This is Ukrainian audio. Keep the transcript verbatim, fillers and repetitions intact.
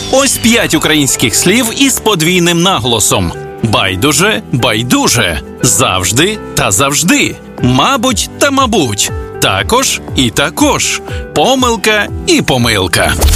Ось п'ять українських слів із подвійним наголосом. Байдуже, байдуже, завжди та завжди, мабуть та мабуть, також і також, помилка і помилка.